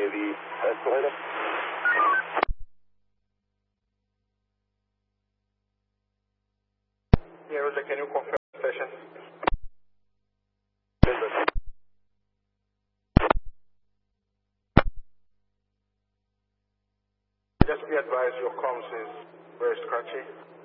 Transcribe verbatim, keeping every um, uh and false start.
the escalator. Yeah, Roger, can you confirm the station? Just be advised your comms is very scratchy.